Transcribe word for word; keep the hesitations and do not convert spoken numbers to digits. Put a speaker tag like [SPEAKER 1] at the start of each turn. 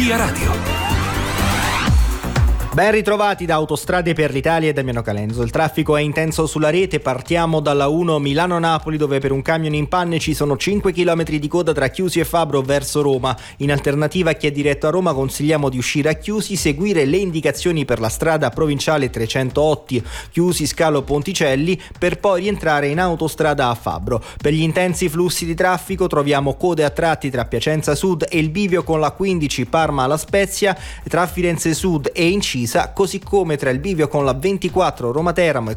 [SPEAKER 1] Via Radio.
[SPEAKER 2] Ben ritrovati da Autostrade per l'Italia e Damiano Calenzo. Il traffico è intenso sulla rete, partiamo dalla uno Milano-Napoli dove per un camion in panne ci sono cinque chilometri di coda tra Chiusi e Fabro verso Roma. In alternativa a chi è diretto a Roma consigliamo di uscire a Chiusi, seguire le indicazioni per la strada provinciale trecentootto Chiusi Scalo Ponticelli per poi rientrare in autostrada a Fabro. Per gli intensi flussi di traffico troviamo code a tratti tra Piacenza Sud e il bivio con la quindici Parma alla Spezia, tra Firenze Sud e Incisa, così come tra il bivio con la ventiquattro Roma Teramo e